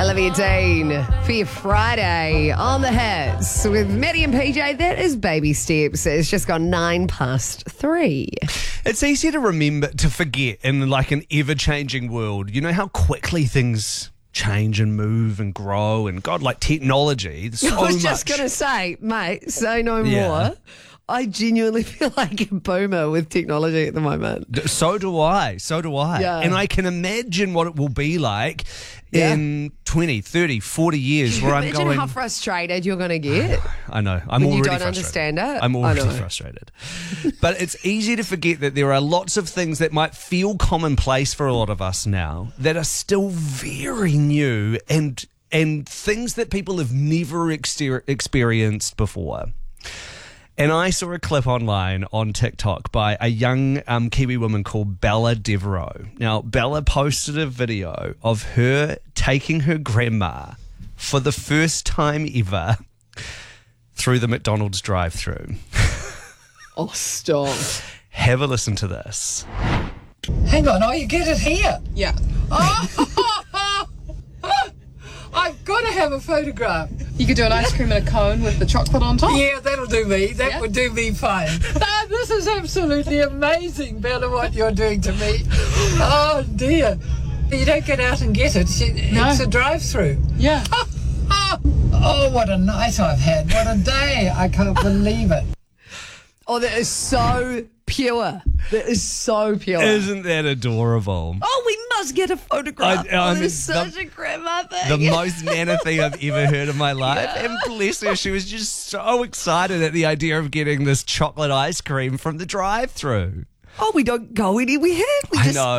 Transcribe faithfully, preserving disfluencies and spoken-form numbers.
Olivia Dean for your Friday on the Hits with Maddie and P J. That is Baby Steps. It's just gone nine past three. It's easy to remember, to forget in like an ever-changing world. You know how quickly things change and move and grow, and God, like technology. There's so I was much. just going to say, mate, say no Yeah. more. I genuinely feel like a boomer with technology at the moment. So do I. So do I. Yeah. And I can imagine what it will be like Yeah. in twenty, thirty, forty years where I'm Imagine going. how frustrated you're going to get. I know. I'm when you already don't frustrated. understand it. I'm I already know. frustrated. But it's easy to forget that there are lots of things that might feel commonplace for a lot of us now that are still very new and and things that people have never exter- experienced before. And I saw a clip online on TikTok by a young um, Kiwi woman called Bella Devereaux. Now, Bella posted a video of her taking her grandma for the first time ever through the McDonald's drive-thru. Oh, stop. Have a listen to this. Hang on, oh, you get it here? Yeah. Oh, I've got to have a photograph. You could do an ice cream in a cone with the chocolate on top. Yeah, that'll do me. That Yeah. would do me fine. Ah, this is absolutely amazing, Bella, what you're doing to me. Oh, dear. You don't get out and get it. It's No. a drive-through. Yeah. Oh, what a night I've had. What a day. I can't believe it. Oh, that is so pure. That is so pure. Isn't that adorable? Oh, we must get a photograph. I- I oh, mean, it's such the- a grandma thing. The most Nana thing I've ever heard in my life. Yeah. And bless her, she was just so excited at the idea of getting this chocolate ice cream from the drive-thru. Oh, we don't go anywhere. We I just know.